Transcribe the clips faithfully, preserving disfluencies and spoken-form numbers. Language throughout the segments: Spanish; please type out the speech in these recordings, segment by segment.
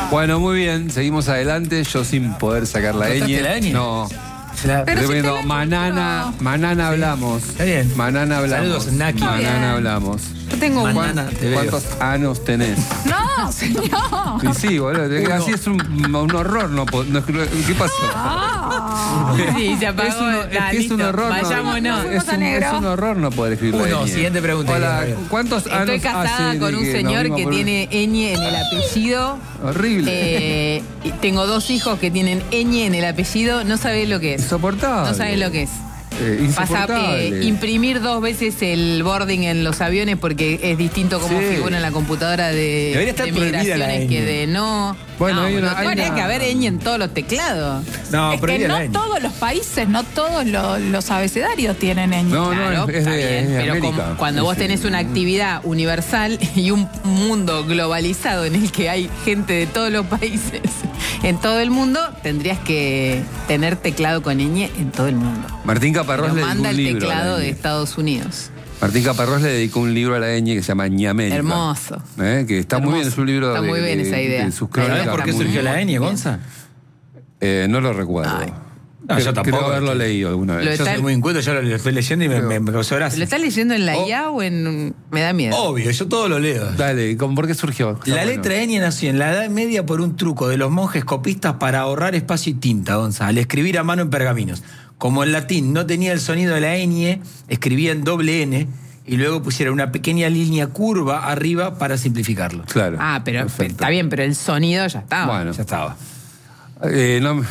Bueno, muy bien, seguimos adelante. Yo sin poder sacar la ñ. la ñ? No. La... Pero Estoy si poniendo te la manana, encontró. manana hablamos. Está bien. Manana hablamos. Saludos, Naki. Manana Bien. hablamos. Yo tengo un... Manana, te veo. ¿Cuántos anos tenés? No, señor. Y sí, boludo. Uno. Así es un, un horror. No, po- no- ¿Qué pasó? Ah. Sí, se apagó. Es un, es Nah, que es un listo, horror. no- Vayámonos. es, un, es un horror no poder escribir la Uno, ñ. siguiente pregunta. Hola, ¿cuántos años Estoy casada hace con de un que nos señor vimos que por- tiene ñ en el apellido. Horrible. Eh, y tengo dos hijos que tienen ñ en el apellido. No sabés lo que es. Insoportable. No sabés lo que es. Eh, Pasa insoportable. eh, imprimir dos veces el boarding en los aviones porque es distinto como Sí. figura en la computadora de, Debería estar de prohibida la migraciones ñ. que de no. Bueno, no, hay una- no hay tendría una- que haber ñ en todos los teclados. No, Es pero que mira no la ñ. todos los países, no todos los, los abecedarios tienen ñ. No, Claro, no, es, es está de, bien, es de pero América. como- cuando vos Sí, tenés sí. una actividad universal y un mundo globalizado en el que hay gente de todos los países en todo el mundo, tendrías que tener teclado con ñ en todo el mundo. Martín Caparrós Pero le dedicó manda un el libro a la teclado ñ. de Estados Unidos. Martín Caparrós le dedicó un libro a la ñ que se llama Ñamérica. Hermoso. ¿Eh? Que está muy Hermoso. bien, es un libro Está de, muy bien de- esa idea. de sus ¿Sabés crónicas. ¿Sabés por qué muy- surgió la ñ, Gonza? Eh, no lo recuerdo. Ay. No, yo Creo- tampoco, Creo haberlo es que- leído alguna vez. Lo Yo está- soy muy inculto, yo lo, lo estoy leyendo y me, me, me causó gracia. ¿Lo estás leyendo en la Oh. I A o en.? Me da miedo. Obvio, yo todo lo leo. Dale, ¿cómo- ¿por qué surgió? Está La bueno. letra ñ nació en la Edad Media por un truco de los monjes copistas para ahorrar espacio y tinta, Gonza, al escribir a mano en pergaminos. Como el latín no tenía el sonido de la ñ, escribían doble N y luego pusieron una pequeña línea curva arriba para simplificarlo. Claro. Ah, pero Perfecto. está bien, pero el sonido ya estaba. Bueno, Ya estaba. eh, no me-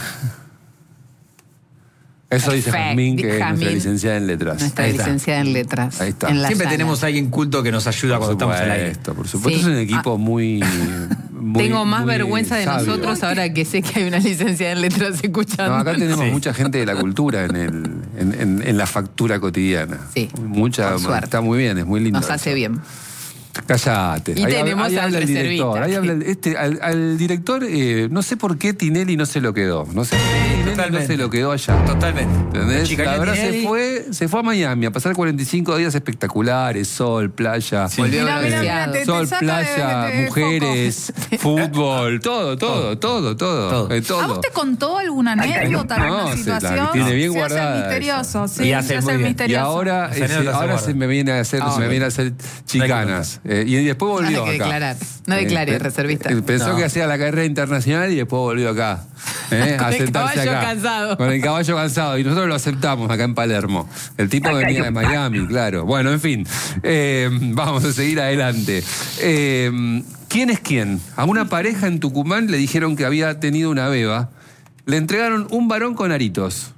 Eso dice Perfecto. Jazmín, que es nuestra Jazmín. licenciada en letras. Nuestra Ahí está. licenciada en letras. Ahí está. en la Siempre sala. tenemos a alguien culto que nos ayuda Por cuando estamos al aire. supuesto, por supuesto. Sí. Es un equipo muy, muy- Tengo más muy vergüenza de sabio. nosotros ahora que sé que hay una licenciada en letras escuchando. No, acá tenemos Sí. mucha gente de la cultura en, el, en, en- en la factura cotidiana. Sí, Mucha, por suerte. está muy bien, es muy lindo. Nos hace eso. bien. Cállate. Y Ahí, tenemos ahí al habla el reservista. director. Ahí habla el- este, al, al director, eh, no sé por qué Tinelli no se lo quedó. No sé por qué Tinelli no totalmente. se lo quedó allá. Totalmente. ¿Entendés? Chicanía La verdad se Tinelli. fue, se fue a Miami a pasar cuarenta y cinco días espectaculares, sol, playa, Volvió Mira, mira, mira, bronceado. te- sol, saca playa, de- de mujeres, fútbol, todo, todo, todo, todo, Todo. eh, ¿A todo. vos te contó alguna anécdota, No, alguna se la situación? tiene bien se guardada hace misterioso, esa. sí, Y se hace hace muy bien. Y misterioso. ahora, Las eh, anécdotas se, se ahora guardan. se me viene a hacer, Ah, se me ok. viene a hacer chicanas. Eh, y después volvió Nada que acá. declarar. No declare, pe- reservista. eh, Pensó No. que hacía la carrera internacional y después volvió acá. eh, Con a el sentarse caballo acá. cansado. Con el caballo cansado. Y nosotros lo aceptamos acá en Palermo. El tipo venía de Miami, claro. Bueno, en fin. Eh, vamos a seguir adelante. Eh, ¿Quién es quién? A una pareja en Tucumán le dijeron que había tenido una beba. Le entregaron un varón con aritos.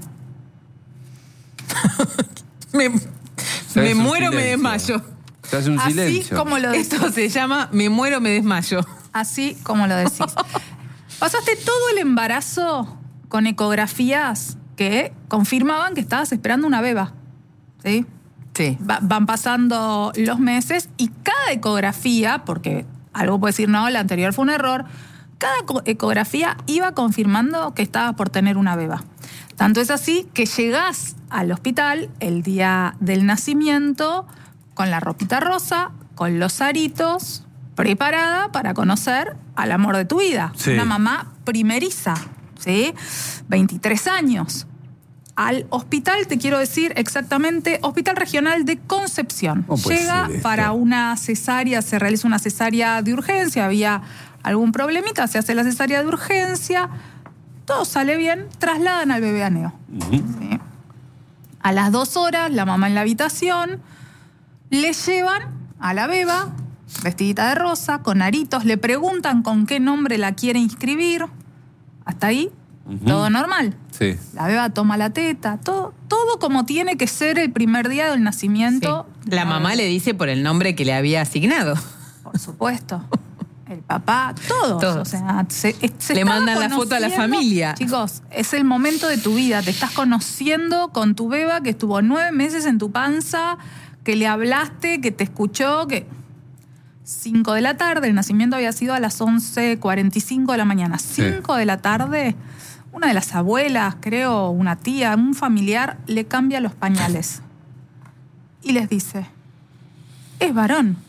Me, Se me hace un muero, me silencio. desmayo. Se hace un Así silencio. como lo decís. Esto se llama me muero, me desmayo. Así como lo decís. Pasaste todo el embarazo con ecografías que confirmaban que estabas esperando una beba. ¿Sí? Sí. Va- van pasando los meses y cada ecografía, porque algo puede decir, no, la anterior fue un error, cada eco- ecografía iba confirmando que estabas por tener una beba. Tanto es así que llegás al hospital el día del nacimiento con la ropita rosa, con los aritos, preparada para conocer al amor de tu vida. Sí. Una mamá primeriza, ¿sí? veintitrés años. Al hospital, te quiero decir exactamente, Hospital Regional de Concepción. ¿Cómo puede Llega ser esto? para una cesárea, se realiza una cesárea de urgencia, había algún problemita, se hace la cesárea de urgencia, todo sale bien, trasladan al bebé a Neo. ¿Sí? A las dos horas, la mamá en la habitación, le llevan a la beba, vestidita de rosa, con aritos, le preguntan con qué nombre la quiere inscribir. Hasta ahí, todo normal. Sí. La beba toma la teta, todo, todo como tiene que ser el primer día del nacimiento. Sí. La mamá le dice por el nombre que le había asignado. Por supuesto. El papá, todos. Todos. O sea, se, se Le estaba mandan la foto a la conociendo. familia. Chicos, es el momento de tu vida. Te estás conociendo con tu beba que estuvo nueve meses en tu panza, que le hablaste, que te escuchó, que... Cinco de la tarde, el nacimiento había sido a las once cuarenta y cinco de la mañana. Cinco de la tarde, una de las abuelas, creo, una tía, un familiar, le cambia los pañales. Y les dice, es varón.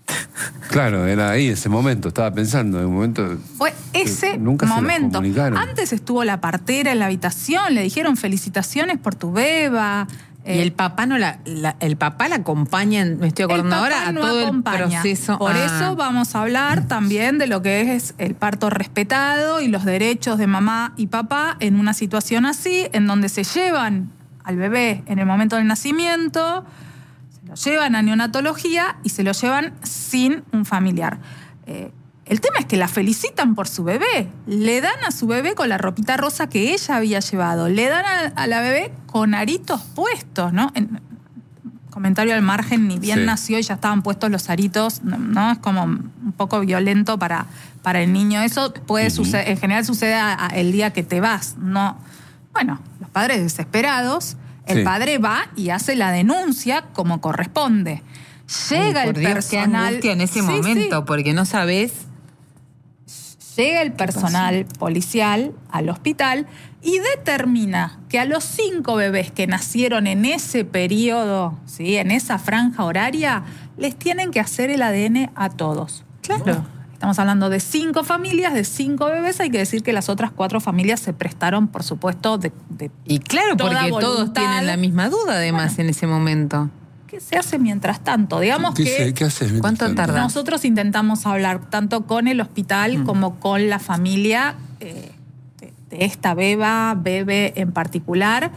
Claro, era ahí ese momento, estaba pensando, en un momento... Fue ese nunca se los momento. comunicaron. Antes estuvo la partera en la habitación, le dijeron felicitaciones por tu beba. Y el papá no la, la- el papá la acompaña, en- me estoy acordando El papá ahora, a no todo acompaña. el proceso. Por Ah. eso vamos a hablar también de lo que es el parto respetado y los derechos de mamá y papá en una situación así, en donde se llevan al bebé en el momento del nacimiento, se lo llevan a neonatología y se lo llevan sin un familiar. Eh, el tema es que la felicitan por su bebé. Le dan a su bebé con la ropita rosa que ella había llevado. Le dan a, a la bebé con aritos puestos, ¿no? En- comentario al margen, ni bien Sí. nació y ya estaban puestos los aritos, ¿no? ¿no? Es como un poco violento para, para el niño. Eso puede Ujú. suceder, en general sucede a- a el día que te vas, ¿no? Bueno, los padres desesperados, el Sí. padre va y hace la denuncia como corresponde. Llega Ay, el por Dios, personal. Qué angustia en ese Sí, momento, sí. porque no sabes. Llega el personal policial al hospital y determina que a los cinco bebés que nacieron en ese periodo, ¿sí? En esa franja horaria, les tienen que hacer el A D N a todos. Claro. Estamos hablando de cinco familias, de cinco bebés. Hay que decir que las otras cuatro familias se prestaron, por supuesto, de, de Y claro, toda porque todos voluntad. tienen la misma duda, además, Bueno. en ese momento. ¿Qué se hace mientras tanto? Digamos ¿Qué, que se- qué haces? mientras ¿Cuánto tanto? tarda? nosotros intentamos hablar tanto con el hospital Mm. como con la familia eh, de, de esta beba, bebé en particular.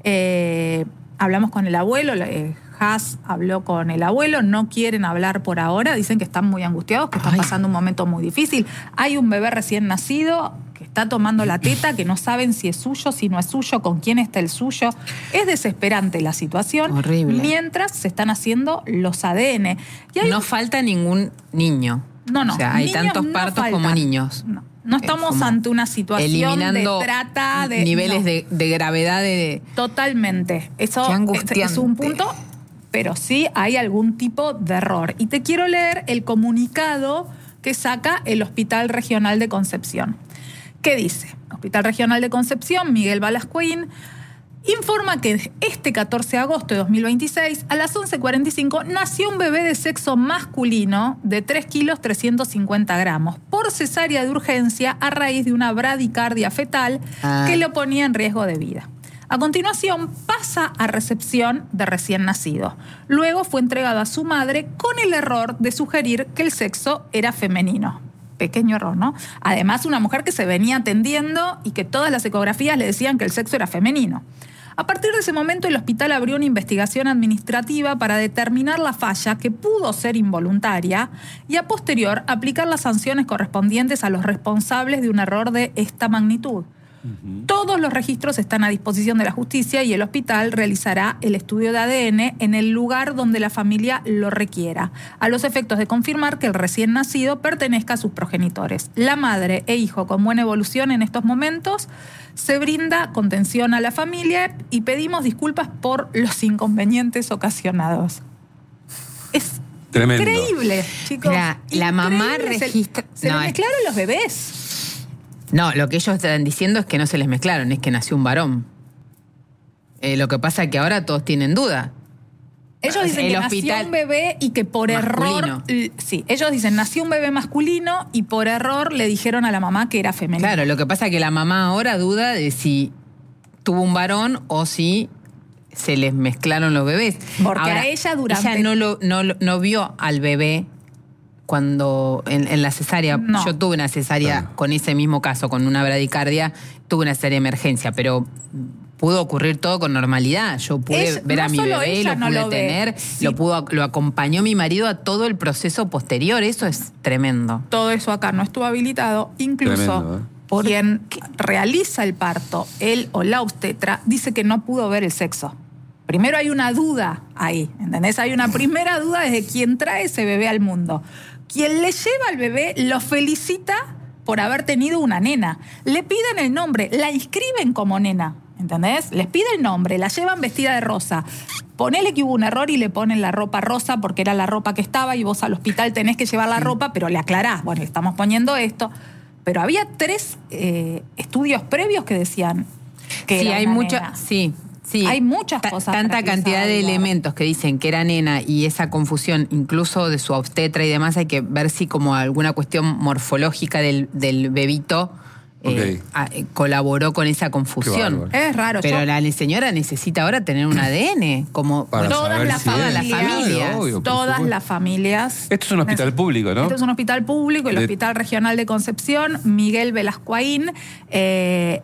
Eh, hablamos con el abuelo, eh, Haas habló con el abuelo, no quieren hablar por ahora, dicen que están muy angustiados, que están Ay. pasando un momento muy difícil. Hay un bebé recién nacido que está tomando la teta, que no saben si es suyo, si no es suyo, con quién está el suyo. Es desesperante la situación. Horrible. Mientras se están haciendo los A D N. Y hay No un- falta ningún niño. no, no. O sea, hay niños tantos no partos faltan. como niños. No, no Es estamos como ante una situación eliminando de trata de niveles no, de, de gravedad de. totalmente. Eso Qué es, angustiante. es un punto, pero sí hay algún tipo de error. Y te quiero leer el comunicado que saca el Hospital Regional de Concepción. ¿Qué dice? Hospital Regional de Concepción, Miguel Balascuín, informa que este catorce de agosto de dos mil veintiséis, a las once cuarenta y cinco, nació un bebé de sexo masculino de tres kilos trescientos cincuenta gramos por cesárea de urgencia a raíz de una bradicardia fetal Ah. que lo ponía en riesgo de vida. A continuación pasa a recepción de recién nacido. Luego fue entregado a su madre con el error de sugerir que el sexo era femenino. Pequeño error, ¿no? Además, una mujer que se venía atendiendo y que todas las ecografías le decían que el sexo era femenino. A partir de ese momento, el hospital abrió una investigación administrativa para determinar la falla, que pudo ser involuntaria, y a posterior aplicar las sanciones correspondientes a los responsables de un error de esta magnitud. Todos los registros están a disposición de la justicia y el hospital realizará el estudio de A D N en el lugar donde la familia lo requiera, a los efectos de confirmar que el recién nacido pertenezca a sus progenitores. La madre e hijo con buena evolución en estos momentos, se brinda contención a la familia y pedimos disculpas por los inconvenientes ocasionados. Es Tremendo. increíble, chicos. Mira, la mamá Increíble. Se- registra- Se, no, le es- mezclaron los bebés. No, lo que ellos están diciendo es que no se les mezclaron, es que nació un varón. Eh, lo que pasa es que ahora todos tienen duda. Ellos dicen El que nació hospital un bebé y que por masculino. error... l- Sí, ellos dicen nació un bebé masculino y por error le dijeron a la mamá que era femenino. Claro, lo que pasa es que la mamá ahora duda de si tuvo un varón o si se les mezclaron los bebés. Porque a ella durante- Ella no, lo, no, lo- no vio al bebé cuando en, en la cesárea. No. Yo tuve una cesárea Claro. con ese mismo caso, con una bradicardia, tuve una cesárea de emergencia, pero pudo ocurrir todo con normalidad. Yo pude Ella- ver a no mi solo bebé, ella lo no pude lo ve. tener, Sí. lo, pudo, lo acompañó mi marido a todo el proceso posterior. Eso es tremendo. Todo eso acá no estuvo habilitado. Incluso Tremendo, ¿eh? por quien realiza el parto, él o la obstetra, dice que no pudo ver el sexo. Primero hay una duda ahí, ¿entendés? Hay una primera duda desde quien trae ese bebé al mundo. Quien le lleva al bebé lo felicita por haber tenido una nena. Le piden el nombre, la inscriben como nena, ¿entendés? Les pide el nombre, la llevan vestida de rosa. Ponele que hubo un error y le ponen la ropa rosa porque era la ropa que estaba y vos al hospital tenés que llevar la ropa, pero le aclarás, bueno, le estamos poniendo esto. Pero había tres eh, estudios previos que decían que Sí, era hay una mucha, nena. sí, Sí, Hay muchas ta- cosas. Tanta para cantidad de revisar. elementos que dicen que era nena y esa confusión, incluso de su obstetra y demás, hay que ver si como alguna cuestión morfológica del, del bebito eh, Ok. a- eh, colaboró con esa confusión. bárbaro. Es raro. Pero yo- la señora necesita ahora tener un A D N, como Para todas saber las si es. todas las familias, familias. Claro, obvio, por todas supuesto. las familias. Esto es un hospital público, ¿no? Este es un hospital público, el De- Hospital Regional de Concepción, Miguel Velascoaín. Eh,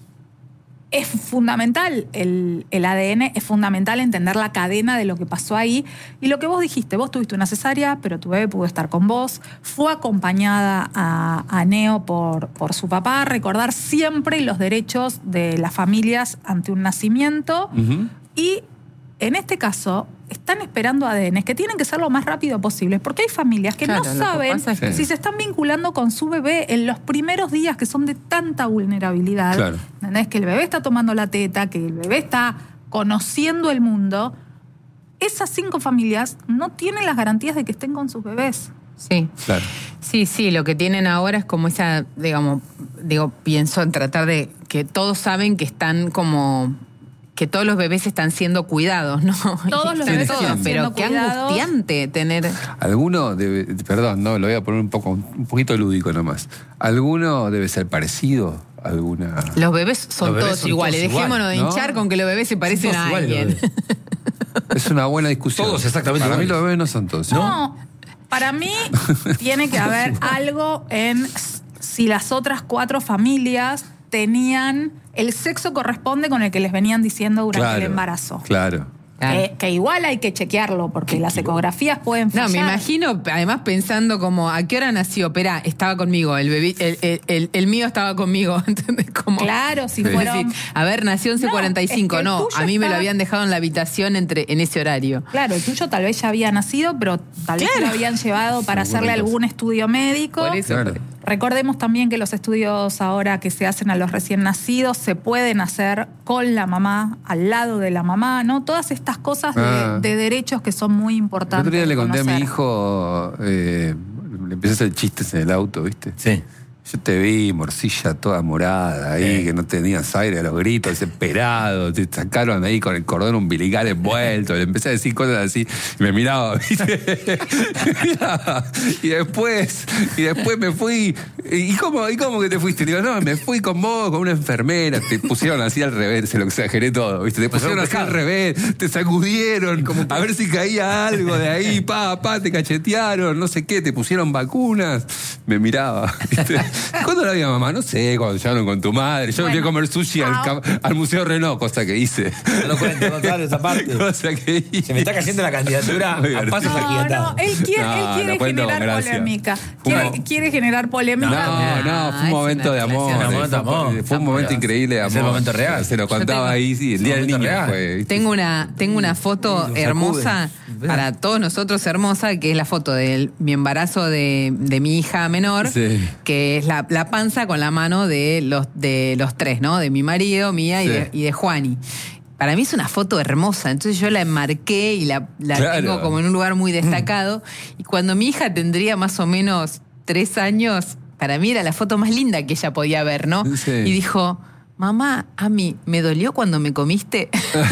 es fundamental el, el A D N, es fundamental entender la cadena de lo que pasó ahí. Y lo que vos dijiste, vos tuviste una cesárea, pero tu bebé pudo estar con vos, fue acompañada a, a Neo por, por su papá, recordar siempre los derechos de las familias ante un nacimiento. Ujú. Y en este caso, están esperando A D Ns que tienen que ser lo más rápido posible, porque hay familias que Claro, no lo que saben pasa es que- si se están vinculando con su bebé en los primeros días que son de tanta vulnerabilidad. Claro. ¿Entendés? Que el bebé está tomando la teta, que el bebé está conociendo el mundo. Esas cinco familias no tienen las garantías de que estén con sus bebés. Sí. Claro. Sí, sí, lo que tienen ahora es como esa, digamos, digo, pienso en tratar de que todos saben que están como que todos los bebés están siendo cuidados, ¿no? Todos los bebés Todos, están pero siendo qué cuidados. angustiante tener. Alguno debe, perdón, no, lo voy a poner un poco, un poquito lúdico nomás. Alguno debe ser parecido, alguna. Los bebés son Los bebés todos son iguales. todos Dejémonos de iguales, hinchar ¿no? con que los bebés se parecen todos a iguales los alguien. bebés. Es una buena discusión. Todos exactamente Para mí iguales. los bebés no son todos. No, para mí tiene que haber algo en si las otras cuatro familias tenían el sexo corresponde con el que les venían diciendo durante Claro, el embarazo. Claro. Claro. Que, que igual hay que chequearlo, porque las ecografías pueden No, fallar. me imagino, además pensando como, ¿a qué hora nació? Esperá, estaba conmigo, el bebé, el, el, el- el mío estaba conmigo, ¿entendés? Como, Claro, si Sí. fueron... decir, a ver, nació once cuarenta y cinco, No, es que el no, tuyo a mí me lo está- habían dejado en la habitación entre, en ese horario. Claro, el tuyo tal vez ya había nacido, pero tal vez Claro. lo habían llevado para Alguna hacerle cosa. algún estudio médico. Por eso. Claro. Recordemos también que los estudios ahora que se hacen a los recién nacidos se pueden hacer con la mamá, al lado de la mamá, ¿no? Todas estas cosas de, Ah. de derechos que son muy El importantes. otro día le conté a mi conocer. hijo, eh, le empecé a hacer chistes en el auto, ¿viste? Sí. Yo te vi, morcilla toda morada ahí, Sí. que no tenías aire a los gritos, desesperado, te sacaron ahí con el cordón umbilical envuelto, le empecé a decir cosas así, y me miraba, ¿viste? Me miraba. Y después, y después me fui, ¿y cómo, ¿y cómo que te fuiste? Digo, no, me fui con vos, con una enfermera, te pusieron así al revés, se lo exageré todo, ¿viste? Te pusieron así al revés, te sacudieron, a ver si caía algo de ahí, pa, pa, te cachetearon, no sé qué, te pusieron vacunas. Me miraba, ¿viste? ¿Cuándo la vi a mamá? No sé, cuando llegaron con tu madre. Yo me fui a Bueno, comer sushi al, ah. ca- al Museo Renault, cosa que hice. No lo cuento, Gonzalo, esa parte. Cosa que hice. Se me está cayendo la candidatura Muy a pasos divertido. No, agigantados. no, él quiere, No, él quiere lo cuento con generar gracia. polémica. Fue un Quiere, mo- quiere generar polémica. No, no, fue un es momento una de amor. relación. Un momento de amor. Fue, fue un momento Es increíble de amor. el momento real. Se lo contaba tengo- ahí, sí, el es día el del momento niño real. fue. ¿viste? Tengo una, tengo una foto Lo hermosa sacude. para todos nosotros hermosa, que es la foto de mi embarazo de, de mi hija menor, Sí. que es la, la panza con la mano de los, de los tres, ¿no? De mi marido, mía y, Sí. de, y de Juani. Para mí es una foto hermosa, entonces yo la enmarqué y la, la Claro. tengo como en un lugar muy destacado. Y cuando mi hija tendría más o menos tres años, para mí era la foto más linda que ella podía ver, ¿no? Sí. Y dijo, mamá, a mí, ¿me dolió cuando me comiste?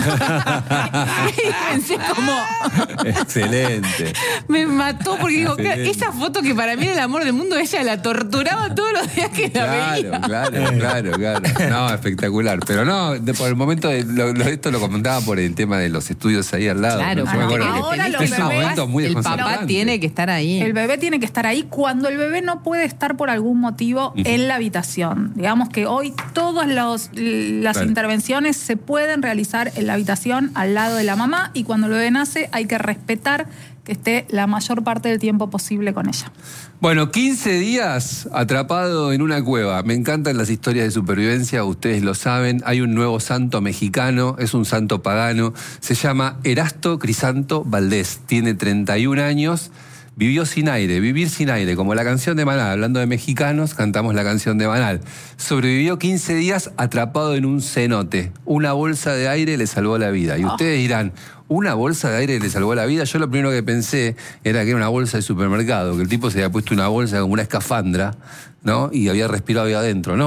Y pensé como, Excelente. me mató porque digo, Excelente. esa foto que para mí era el amor del mundo, ella la torturaba todos los días que la Claro, veía. claro, claro, claro. No, espectacular. Pero no, de- por el momento, de, lo- lo- esto lo comentaba por el tema de los estudios ahí al lado. Claro, Yo me Ah, acuerdo no, que ahora los es un bebés- momento muy el papá desconcertante. tiene que estar ahí. El bebé tiene que estar ahí cuando el bebé no puede estar por algún motivo en la habitación. Digamos que hoy todas los- las Claro. intervenciones se pueden realizar en la habitación al lado de la mamá y cuando el bebé nace hay que respetar que esté la mayor parte del tiempo posible con ella. Bueno, quince días atrapado en una cueva. Me encantan las historias de supervivencia, ustedes lo saben. Hay un nuevo santo mexicano, es un santo pagano. Se llama Erasto Crisanto Valdés. Tiene treinta y un años. Vivió sin aire, vivir sin aire, como la canción de Manal. Hablando de mexicanos, cantamos la canción de Manal. Sobrevivió quince días atrapado en un cenote. Una bolsa de aire le salvó la vida. Y ustedes dirán, ¿una bolsa de aire le salvó la vida? Yo lo primero que pensé era que era una bolsa de supermercado, que el tipo se había puesto una bolsa como una escafandra, ¿no? Y había respirado ahí adentro. No.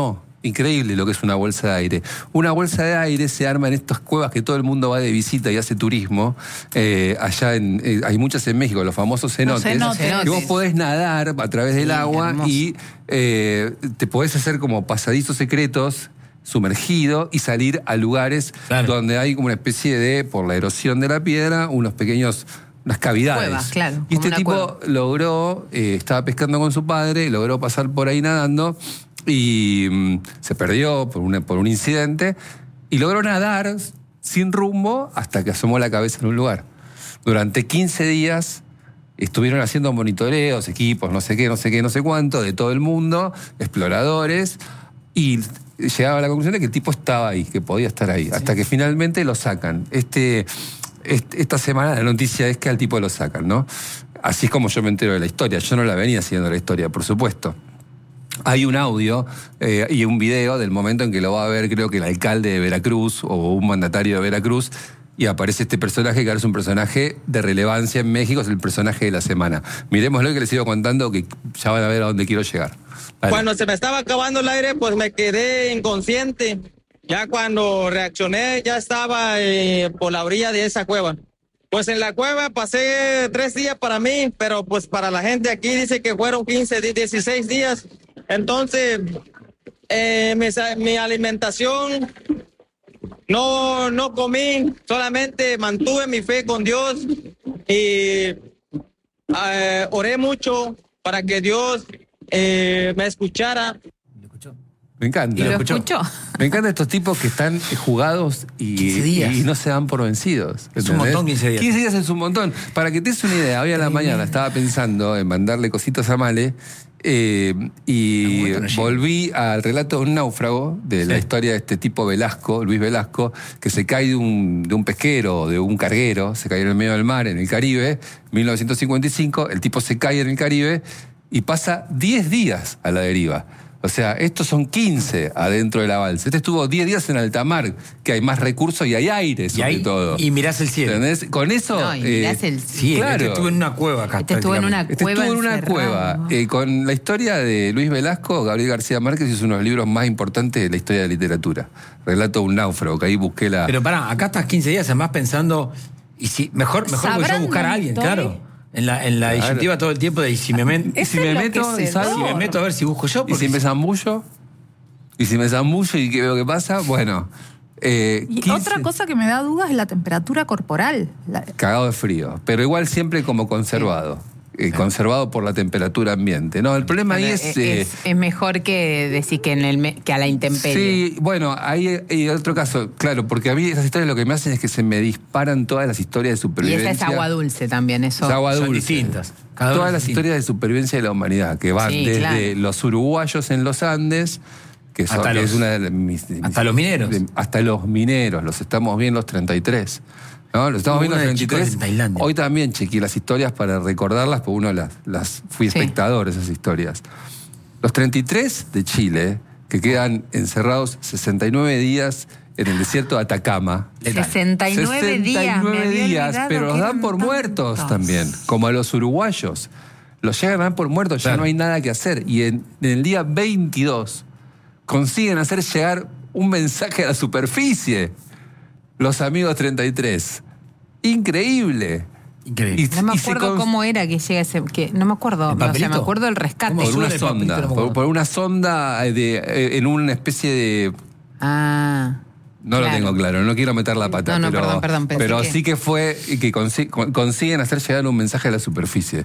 increíble lo que es una bolsa de aire. Una bolsa de aire se arma en estas cuevas que todo el mundo va de visita y hace turismo. Eh, allá en, eh, hay muchas en México, los famosos cenotes. Los cenotes. Que vos podés nadar a través del Sí, agua hermoso. y eh, te podés hacer como pasadizos secretos, sumergido, y salir a lugares Claro. donde hay como una especie de, por la erosión de la piedra, unos pequeños, unas cavidades. Cuevas, claro, Y como este una tipo cueva. logró, eh, estaba pescando con su padre, logró pasar por ahí nadando y mm, se perdió por, una, por un incidente y logró nadar sin rumbo hasta que asomó la cabeza en un lugar. Durante quince días estuvieron haciendo monitoreos, equipos, no sé qué, no sé qué, no sé cuánto, de todo el mundo, exploradores, y llegaba a la conclusión de que el tipo estaba ahí, que podía estar ahí, hasta que finalmente lo sacan. Este, este, esta semana la noticia es que al tipo lo sacan, ¿no? Así es como yo me entero de la historia. Yo no la venía siguiendo la historia, por supuesto. Hay un audio eh, y un video del momento en que lo va a ver, creo que el alcalde de Veracruz o un mandatario de Veracruz, y aparece este personaje que ahora es un personaje de relevancia en México, es el personaje de la semana. Miremoslo, que les sigo contando, que ya van a ver a dónde quiero llegar. Dale. Cuando se me estaba acabando el aire, pues me quedé inconsciente. Ya cuando reaccioné, ya estaba eh, por la orilla de esa cueva. Pues en la cueva pasé tres días para mí, pero pues para la gente aquí dice que fueron quince, dieciséis días. Entonces, eh, mi, mi alimentación no, no comí, solamente mantuve mi fe con Dios y eh, oré mucho para que Dios eh, me escuchara. Me encanta. ¿Y lo escuchó? escuchó? Me encantan estos tipos que están jugados y, quince días. y no se dan por vencidos. Es un ¿entendés? montón, quince días. quince días es un montón. Para que te des una idea, hoy a la mañana estaba pensando en mandarle cositas a Male eh, y momento no llega. volví al relato de un náufrago, de la Sí. historia de este tipo Velasco, Luis Velasco, que se cae de un, de un pesquero, de un carguero, se cae en el medio del mar, en el Caribe, mil novecientos cincuenta y cinco, el tipo se cae en el Caribe y pasa diez días a la deriva. O sea, estos son quince adentro de la balsa. Este estuvo diez días en alta mar, que hay más recursos y hay aire, Y, sobre ahí, todo. y mirás el cielo. ¿Entendés? Con eso... No, y eh, mirás el- Sí, claro. este estuvo en una cueva acá. Este estuvo en una prácticamente. Este cueva estuvo en una encerrado. cueva. Eh, con la historia de Luis Velasco, Gabriel García Márquez hizo uno de los libros más importantes de la historia de la literatura. Relato de un náufrago, que ahí busqué la... Pero pará, acá estás quince días además pensando, y si mejor, mejor voy yo a ¿Sabrán buscar a dónde alguien, estoy? claro. En la, en la Claro. disyuntiva todo el tiempo de y si me, men- y si me Ese meto, y enloquecedor. salgo, si me meto a ver si busco yo, y porque si me zambullo, y si me zambullo y que veo qué pasa, bueno... Eh, Y quince otra cosa que me da dudas es la temperatura corporal. La- Cagado de frío, pero igual siempre como conservado. Eh, conservado por la temperatura ambiente. No, el problema ahí Pero es... es, eh, es- es mejor que decir que, en el me- que a la intemperie. Sí, bueno, ahí hay otro caso, claro, porque a mí esas historias lo que me hacen es que se me disparan todas las historias de Y supervivencia. esa es agua dulce también, eso. Es agua son dulce. distintas. Cada una Todas es las distinta. historias de supervivencia de la humanidad, que van Sí, desde claro. los uruguayos en los Andes, que, son, Hasta que los- es una de mis, de mis- hasta los mineros. de- hasta los mineros, los estamos viendo los treinta y tres. ¿No? Los estamos Hubo viendo los una de treinta y tres. chicos en Tailandia. Hoy también chequeé las historias para recordarlas, porque uno las, las fui Sí. espectador de esas historias. Los treinta y tres de Chile, que quedan encerrados sesenta y nueve días en el desierto de Atacama. sesenta y nueve días. me había días, olvidado pero que los dan eran por tantos. muertos también, como a los uruguayos. Los llegan a dar por muertos, ya Claro. no hay nada que hacer. Y en, en el día veintidós consiguen hacer llegar un mensaje a la superficie. Los amigos treinta y tres. Increíble. Increíble. Y- No me y se acuerdo cons- cómo era que llega ese. Que, no me acuerdo. ¿El O sea, papelito? me acuerdo del rescate. ¿Cómo Por una suena el papelito? sonda, No me por, acuerdo. por una sonda de, eh, en una especie de... Ah. No claro. lo tengo claro, no quiero meter la pata, No, no, pero, perdón, perdón, pensé pero que- sí que fue y que consi- con- consiguen hacer llegar un mensaje a la superficie.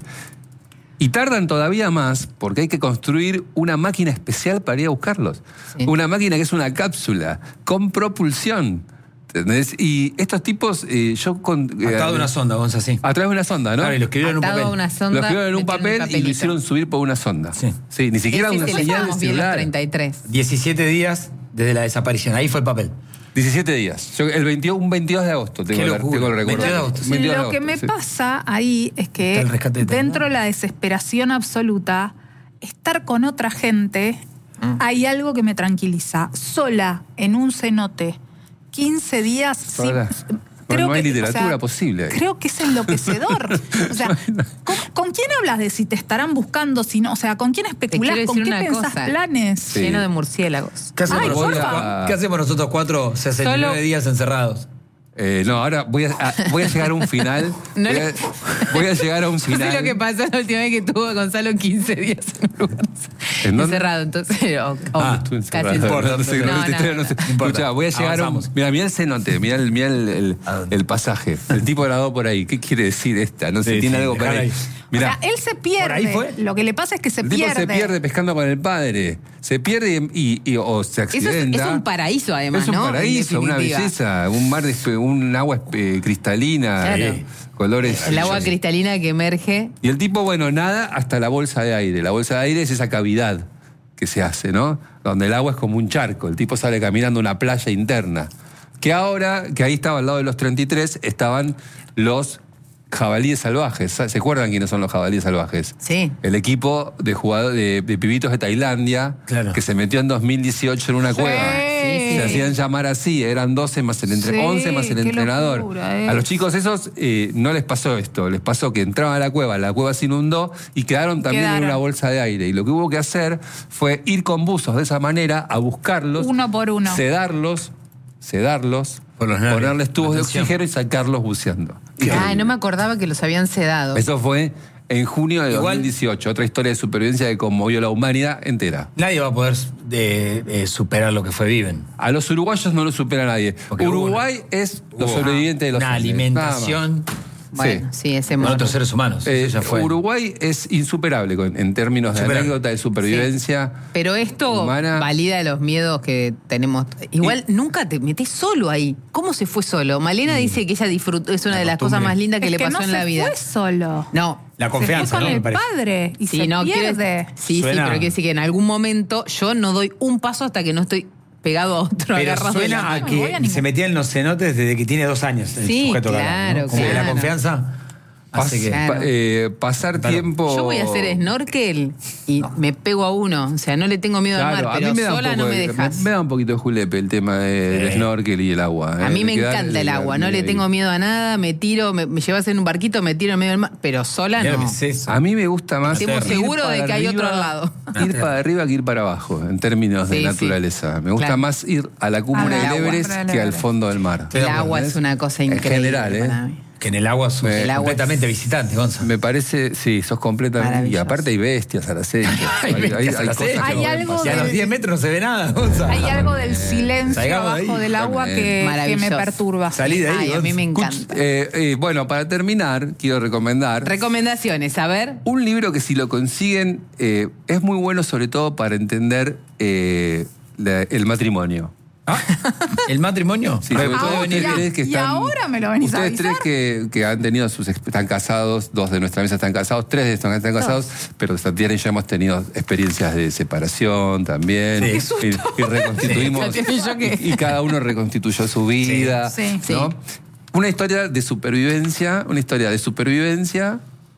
Y tardan todavía más porque hay que construir una máquina especial para ir a buscarlos. Sí. Una máquina que es una cápsula con propulsión. ¿Entendés? Y estos tipos, eh, yo con... eh, Atado a una sonda, Gonza, sí. a través de una sonda, ¿no? Claro, y lo escribieron en un Atado papel. a una sonda. Lo escribieron en un metieron papel y lo papelito. hicieron subir por una sonda. Sí. ni siquiera Ese una es el señal de estábamos viendo celular. treinta y tres. diecisiete días desde la desaparición. Ahí fue el papel. diecisiete días. Yo, el veintidós, un veintidós de agosto tengo, Qué el, locura. tengo el recuerdo. veintidós de agosto, sí. veintidós de Lo que agosto, me sí. pasa ahí es que Está el rescate de dentro Tailandia. de la desesperación absoluta, estar con otra gente, hay algo que me tranquiliza. Sola, en un cenote, quince días, sin- Sola. creo no hay que, literatura o sea, posible ahí. Creo que es enloquecedor. O sea, ¿con, ¿con quién hablas de si te estarán buscando, si no? O sea, ¿con quién especulás? quiero ¿Con qué decir una pensás cosa. planes? Sí. Lleno de murciélagos. ¿Qué hacemos, Ay, nosotros, porfa. cua- ¿Qué hacemos nosotros cuatro sesenta y nueve Solo- días encerrados? Eh, no, ahora voy a, a- voy a llegar a un final. No voy, le- a, voy a llegar a un Yo final. sé lo que pasó la última vez que tuvo Gonzalo quince días en un lugar ¿En dónde? encerrado. Entonces, o- o- Ah, Estuve casi encerrado. No importa, No sé, no no, no, esta historia no, no sé. no importa. Escuchá, voy a llegar a un. Avanzamos. Mira, mira el cenote, mira el, mira el, el, ¿A dónde? el pasaje. El tipo grabó por ahí. ¿Qué quiere decir esta? No sé, Sí, tiene sí, algo por dejala ahí. ahí. Mirá, O sea, él se pierde. ¿Por ahí fue? Lo que le pasa es que se el tipo pierde. se pierde pescando con el padre. Se pierde y, y- o se Eso es, accidenta. es un paraíso, además, Es un ¿no? En paraíso, una definitiva. belleza, un mar, de, un agua eh, cristalina, Claro. eh, colores. El agua cristalina que emerge. Y el tipo, bueno, nada hasta la bolsa de aire. La bolsa de aire es esa cavidad que se hace, ¿no? Donde el agua es como un charco. El tipo sale caminando una playa interna. Que ahora, que ahí estaba al lado de los treinta y tres, estaban los jabalíes salvajes. ¿Se acuerdan quiénes son los jabalíes salvajes? Sí. El equipo de jugadores de, de pibitos de Tailandia, Claro. que se metió en dos mil dieciocho en una Sí. cueva. Sí, Se sí. hacían llamar así, eran doce más el entre, Sí, once más el qué entrenador. locura A los eso. chicos esos eh, no les pasó esto, les pasó que entraban a la cueva, la cueva se inundó y quedaron también Quedaron. en una bolsa de aire. Y lo que hubo que hacer fue ir con buzos de esa manera a buscarlos, Uno por uno. sedarlos, sedarlos, Por los nervios. ponerles tubos de Atención. oxígeno y sacarlos buceando. Ay, no me acordaba que los habían sedado. Eso fue en junio de Igual- dos mil dieciocho, otra historia de supervivencia que conmovió a la humanidad entera. Nadie va a poder de, eh, superar lo que fue Viven. A los uruguayos no lo supera nadie. Porque hubo Uruguay es los Hubo sobrevivientes de los una Andes, nada más. alimentación Bueno, sí, ese con mono. otros seres humanos. Eh, Eso ya fue. Uruguay es insuperable con- en términos de Superable. anécdota de supervivencia. Pero esto humana. valida los miedos que tenemos. Igual nunca te metés solo ahí. ¿Cómo se fue solo? Malena dice que ella disfrutó, es una La de las costumbre. cosas más lindas que Es le que pasó no en se la vida. fue solo. No. La confianza, se fue ¿no? con Me el parece. padre y Sí, se no, quiero- pierde. sí, Suena- sí, pero quiero decir que en algún momento yo no doy un paso hasta que no estoy pegado a otro Pero agarrado de la suena a mano. No voy a que ningún- se metía en los cenotes desde que tiene dos años el Sí, sujeto que habla, claro, ¿no? Como que la claro. confianza hace Pas- que... Claro. pa- eh, pasar Claro. tiempo. Yo voy a hacer snorkel y me pego a uno. O sea, no le tengo miedo Claro, al mar, a mí pero me da un sola poco no me de- dejas. Me, me da un poquito de julepe el tema de- del Sí. snorkel y el agua. A eh. mí me queda- encanta el agua, no le tengo miedo a nada, me tiro, me, me llevas en un barquito, me tiro en medio del mar, pero sola Mira lo no. que es eso. A mí me gusta más. Estemos ir seguros de para que hay otro arriba- al lado. Ir para arriba que ir para abajo, en términos de Sí, sí. naturaleza. Me gusta Claro. más ir a la cumbre Al del agua, Everest para el que al Everest. fondo del mar. El Estoy de acuerdo, agua ¿ves? es una cosa En increíble. general, ¿eh? para mí. Que en el agua sos Me- El agua completamente visitante, Gonza. Me parece, sí, sos completamente. Y Maravilloso. aparte hay bestias a la acecho. Hay bestias a la cosas acecho. que Hay no ven algo pasar. Y a los de- diez metros no se ve nada, Gonza. Hay algo del silencio Salgamos de abajo ahí. del agua que, que me Maravilloso. perturba. Salí de ahí, Ay, a mí Gonza. me Escuch- encanta. eh, eh, bueno, para terminar, quiero recomendar Recomendaciones, a ver. un libro que si lo consiguen eh, es muy bueno sobre todo para entender eh, la- el matrimonio. ¿Ah? ¿El matrimonio? Sí, Re- sobre puede todo venir ya. ustedes que y están, ahora me lo venís a ustedes tres avisar. que, que han tenido sus exp- están casados, dos de nuestra mesa están casados, tres de estos están casados, pero Tatiana y yo hemos tenido experiencias de separación también Sí. y, y reconstituimos Tatiana y yo que- y, y cada uno reconstituyó su vida, Sí. Sí. ¿no? Una historia de supervivencia, una historia de supervivencia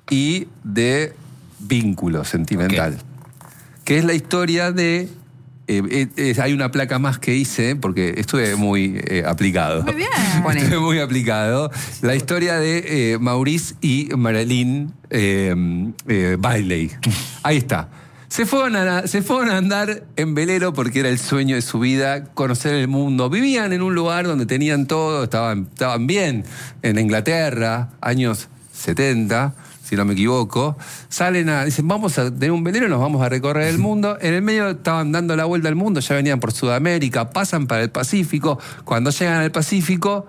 y de vínculo sentimental, que es la historia de Eh, eh, eh, hay una placa más que hice, porque estuve muy eh, aplicado. Muy bien. Estuve muy aplicado. La historia de eh, Maurice y Marilyn eh, eh, Bailey. Ahí está. Se fueron, a, se fueron a andar en velero porque era el sueño de su vida, conocer el mundo. Vivían en un lugar donde tenían todo, estaban, estaban bien, en Inglaterra, años setenta, si no me equivoco. Salen a, dicen, vamos a tener un velero, nos vamos a recorrer el mundo. En el medio estaban dando la vuelta al mundo, ya venían por Sudamérica, pasan para el Pacífico. Cuando llegan al Pacífico,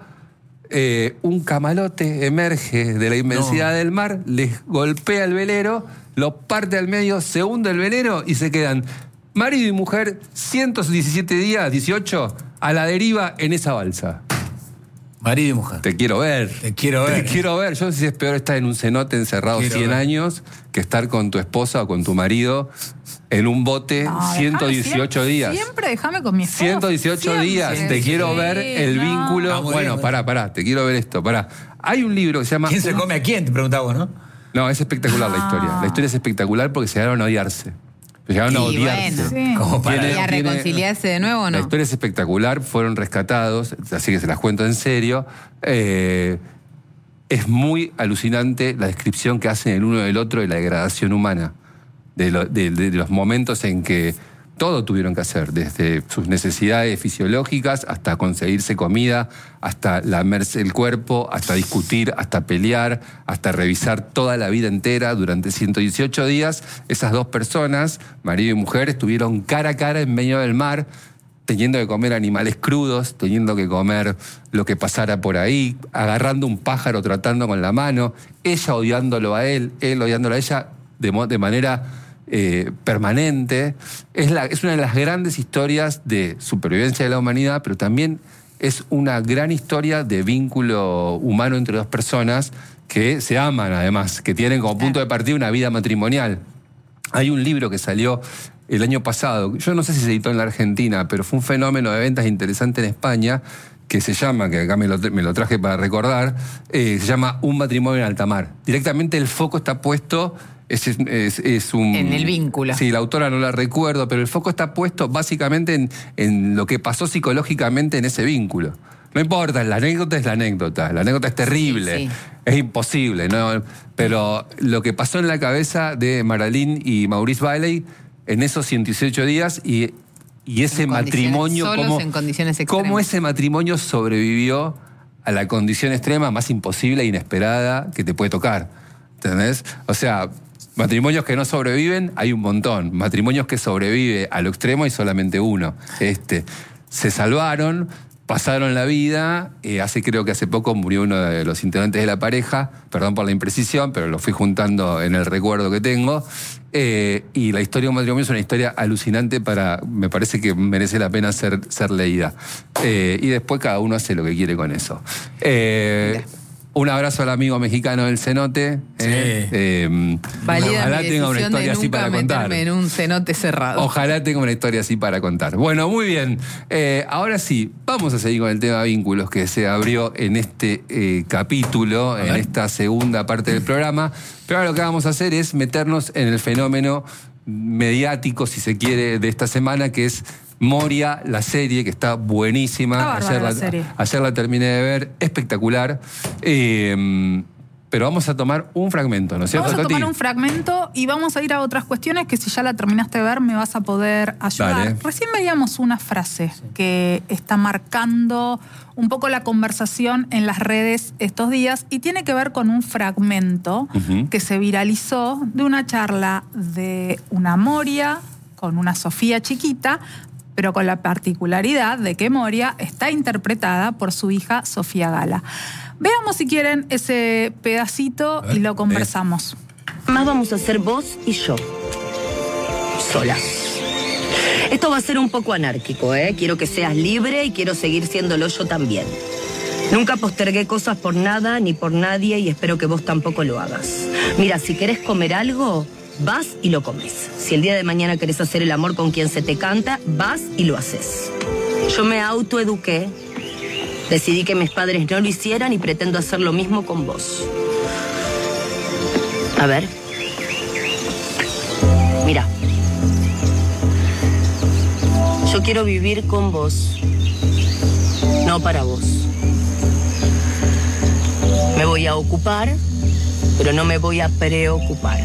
eh, un camalote emerge de la inmensidad No. del mar, les golpea el velero, lo parte al medio, se hunde el velero y se quedan marido y mujer ciento diecisiete días, dieciocho, a la deriva en esa balsa. Marido y mujer. Te quiero ver. Te quiero ver, Te eh. quiero ver. Yo no sé si es peor estar en un cenote encerrado Quiero cien ver. años que estar con tu esposa o con tu marido en un bote No, ciento déjame dieciocho siempre- días. Siempre déjame con mi esposo. ciento dieciocho Siempre. días. Te quiero Sí, ver el no. vínculo. Está muy Bueno, bien. pará, pará. Te quiero ver esto. Pará. Hay un libro que se llama. ¿Quién se come a quién? Te preguntaba vos, ¿no? No, es espectacular la Ah. historia. La historia es espectacular porque se llegaron a odiarse. Llegaron a Y odiarse. bueno. Sí. Como para- Tiene- ¿Y a tiene- reconciliarse de nuevo o La no? historia es espectacular, fueron rescatados, así que se las cuento en serio. Eh, es muy alucinante la descripción que hacen el uno del otro de la degradación humana, de, lo- de- de los momentos en que todo tuvieron que hacer, desde sus necesidades fisiológicas hasta conseguirse comida, hasta lamerse el cuerpo, hasta discutir, hasta pelear, hasta revisar toda la vida entera durante ciento dieciocho días. Esas dos personas, marido y mujer, estuvieron cara a cara en medio del mar, teniendo que comer animales crudos, teniendo que comer lo que pasara por ahí, agarrando un pájaro, tratando con la mano, ella odiándolo a él, él odiándolo a ella de, mo- de manera eh, permanente. Es, la, es una de las grandes historias de supervivencia de la humanidad, pero también es una gran historia de vínculo humano entre dos personas que se aman, además, que tienen como punto de partida una vida matrimonial. Hay un libro que salió el año pasado, yo no sé si se editó en la Argentina, pero fue un fenómeno de ventas interesante en España, que se llama, que acá me lo, me lo traje para recordar, eh, se llama Un matrimonio en alta mar. Directamente el foco está puesto, es, es, es un... En el vínculo. Sí, la autora no la recuerdo, pero el foco está puesto básicamente en, en lo que pasó psicológicamente en ese vínculo. No importa, la anécdota es la anécdota, la anécdota es terrible, Sí, sí. es imposible, ¿no? Pero lo que pasó en la cabeza de Maralyn y Maurice Bailey en esos ciento dieciocho días y, y ese En condiciones- matrimonio, solos cómo, en condiciones cómo extremas. ese matrimonio sobrevivió a la condición extrema más imposible e inesperada que te puede tocar, ¿entendés? O sea, matrimonios que no sobreviven hay un montón, matrimonios que sobrevive a lo extremo hay solamente uno. Este, se salvaron, pasaron la vida, eh, hace creo que hace poco murió uno de los integrantes de la pareja, perdón por la imprecisión, pero lo fui juntando en el recuerdo que tengo, eh, y la historia de un matrimonio es una historia alucinante para, me parece que merece la pena ser, ser leída. Eh, y después cada uno hace lo que quiere con eso. Eh, un abrazo al amigo mexicano del cenote. eh, eh, Valida ojalá mi tenga una decisión de historia así nunca para contar. meterme en un cenote cerrado. Ojalá tenga una historia así para contar. Bueno, muy bien. Eh, ahora sí, vamos a seguir con el tema vínculos que se abrió en este eh, capítulo, en esta segunda parte del programa. Pero ahora lo que vamos a hacer es meternos en el fenómeno mediático, si se quiere, de esta semana, que es Moria, la serie, que está buenísima. Está bárbara ayer, la la, serie. ayer la terminé de ver, espectacular. Eh, pero vamos a tomar un fragmento, ¿no es cierto, Vamos a tomar Tati? un fragmento y vamos a ir a otras cuestiones que si ya la terminaste de ver me vas a poder ayudar. Dale. Recién veíamos una frase que está marcando un poco la conversación en las redes estos días y tiene que ver con un fragmento Ujú. que se viralizó de una charla de una Moria con una Sofía chiquita, pero con la particularidad de que Moria está interpretada por su hija Sofía Gala. Veamos si quieren ese pedacito y lo conversamos. Más vamos a ser vos y yo. Solas. Esto va a ser un poco anárquico, ¿eh? Quiero que seas libre y quiero seguir siéndolo yo también. Nunca postergué cosas por nada ni por nadie y espero que vos tampoco lo hagas. Mira, si querés comer algo, vas y lo comes. Si el día de mañana querés hacer el amor con quien se te canta, vas y lo haces. Yo me autoeduqué. Decidí que mis padres no lo hicieran y pretendo hacer lo mismo con vos. A ver. Mira. Yo quiero vivir con vos. No para vos. Me voy a ocupar, pero no me voy a preocupar.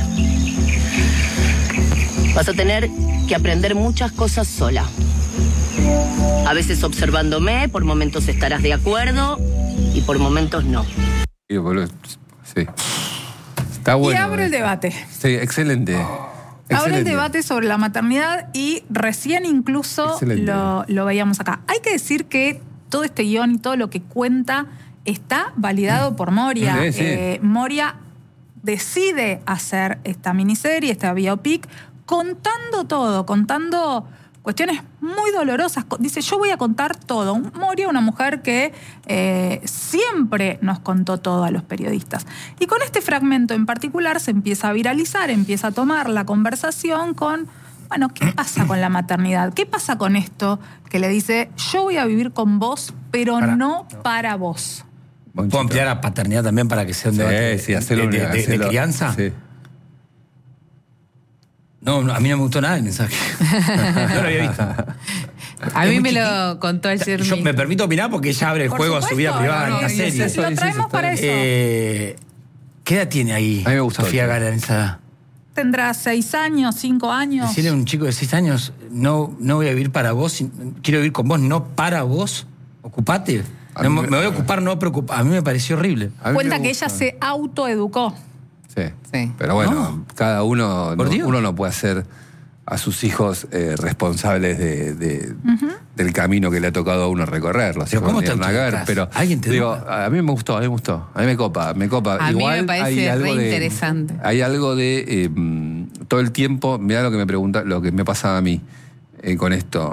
Vas a tener que aprender muchas cosas sola. A veces observándome, por momentos estarás de acuerdo y por momentos no. Sí, boludo. Sí. Está bueno. y abre el eh. debate. Sí, excelente. Abre el Excelente. debate sobre la maternidad y recién incluso Excelente. lo, lo veíamos acá. Hay que decir que todo este guión y todo lo que cuenta está validado por Moria. Sí, sí. Eh, Moria decide hacer esta miniserie, esta biopic, contando todo, contando cuestiones muy dolorosas. Dice, yo voy a contar todo. Moria, una mujer que eh, siempre nos contó todo a los periodistas. Y con este fragmento en particular se empieza a viralizar, empieza a tomar la conversación con, bueno, ¿qué pasa con la maternidad? ¿Qué pasa con esto que le dice, yo voy a vivir con vos, pero Para- no para vos? Bonchito. ¿Puedo ampliar a paternidad también para que sea un Sí, debate sí, de, hacelo, de- de- de hacelo. crianza? Sí. No, no, a mí no me gustó nada el mensaje. No lo había visto. A Es mí muy me chiquito. lo contó el Yo Sermi. me permito opinar porque ella abre el Por juego a su supuesto, vida privada no, en la no, y serie. eso- Lo traemos para eso. Eh, ¿Qué edad tiene ahí A mí me gustó Sofía eso. Gala en esa edad? Tendrá seis años, cinco años. Decirle a un chico de seis años, no, no voy a vivir para vos, sin- quiero vivir con vos, no para vos. Ocupate. A No, mí me me- voy a ocupar, no preocupar. A mí me pareció horrible. A mí Cuenta me que gusta. ella se autoeducó. Sí. Sí. Pero bueno, No. cada uno, Por no- Dios. uno no puede hacer a sus hijos eh, responsables de, de- del camino que le ha tocado a uno recorrer. Los Pero hijos ¿cómo no tienen te nada que ver, autoeducas? pero ¿Alguien te digo, educa? a mí me gustó, a mí me gustó, a mí me copa, me copa. A mí Igual me parece hay algo re de, interesante. Hay algo de eh, mm, todo el tiempo, mirá lo que me pregunta, lo que me pasaba a mí eh, con esto.